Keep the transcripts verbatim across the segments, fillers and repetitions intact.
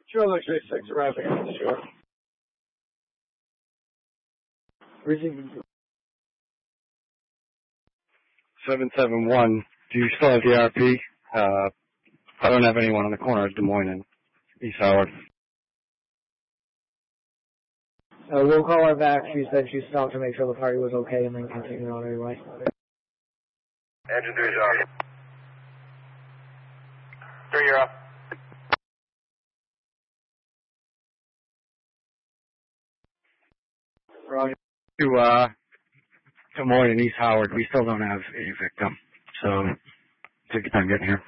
Sure, Luxury six, arriving on the shore. Receiving. seven seven one, do you still have the R P? Uh, I don't have anyone on the corner of Des Moines and East Howard. Uh, we'll call her back. She said she stopped to make sure the party was okay and then continued on her way. Engine three's off. Three, you're up. Roger. To, uh, Des Moines and East Howard, we still don't have a victim, so take your time getting here.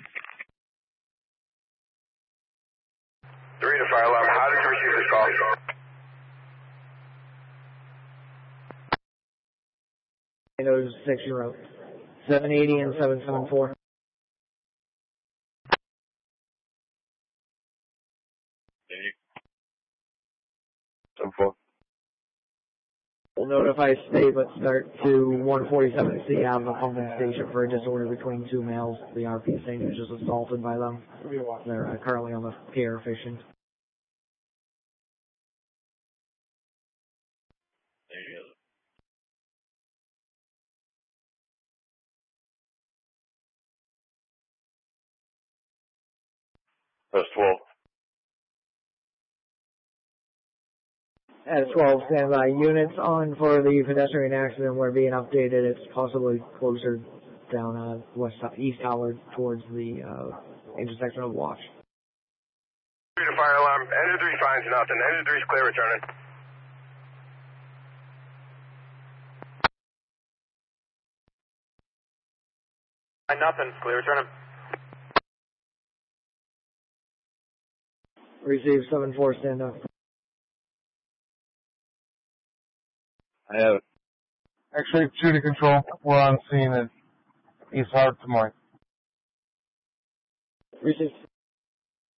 Three to fire alarm. How did you receive this call? Those six you wrote. seven eighty and seven seven four. So forth. We'll notify state, but start to one forty-seven C Ave, the pumping station for a disorder between two males. The R P saying was just assaulted by them. They're uh, currently on the pier fishing. That's twelve. At twelve, standby. Units on for the pedestrian accident. We're being updated. It's possibly closer down uh, west East Howard towards the uh, intersection of Watch. Three to fire alarm. Engine three finds nothing. Engine three's clear returning. Nothing. Clear returning. Receive seven four, stand up. I have it. X-ray two to control. We're on scene at East Howard, Des Moines. Receive.